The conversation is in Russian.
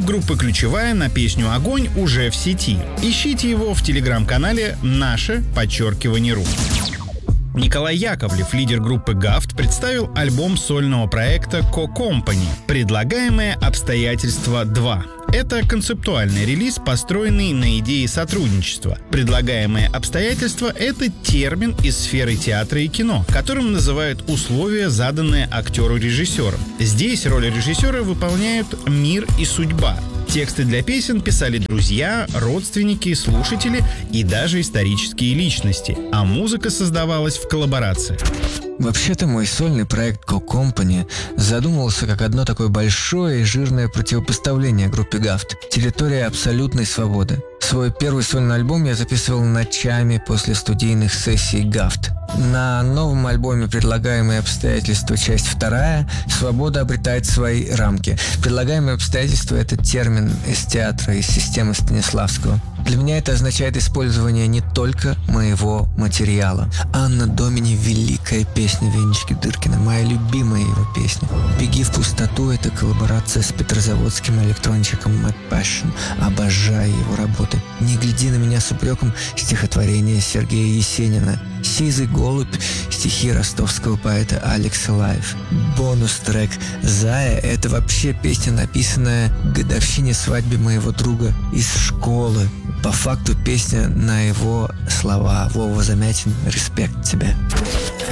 Клип группы «Ключевая» на песню «Огонь» уже в сети. Ищите его в телеграм-канале «Наше_ру». Николай Яковлев, лидер группы «Гафт», представил альбом сольного проекта «Co-Company» «Предлагаемые обстоятельства 2». Это концептуальный релиз, построенный на идее сотрудничества. Предлагаемые обстоятельства — это термин из сферы театра и кино, которым называют условия, заданные актеру-режиссером. Здесь роль режиссера выполняют мир и судьба. Тексты для песен писали друзья, родственники, слушатели и даже исторические личности, а музыка создавалась в коллаборации. Вообще-то мой сольный проект Co-Company задумывался как одно такое большое и жирное противопоставление группе Гафт. Территория абсолютной свободы. Свой первый сольный альбом я записывал ночами после студийных сессий Гафт. На новом альбоме «Предлагаемые обстоятельства. Часть 2» свобода обретает свои рамки. «Предлагаемые обстоятельства» — это термин из театра, из системы Станиславского. Для меня это означает использование не только моего материала. «Анна Домини» — великая песня Венечки Дыркина, моя любимая его песня. «Беги в пустоту» — это коллаборация с петрозаводским электронщиком Mad Passion. Обожаю его работы. «Не гляди на меня с упреком» — стихотворение Сергея Есенина. «Сизый голубь» — стихи ростовского поэта Алекса Лайв. Бонус-трек «Зая» — это вообще песня, написанная к годовщине свадьбы моего друга из школы. По факту песня на его слова. Вова Замятин, респект тебе.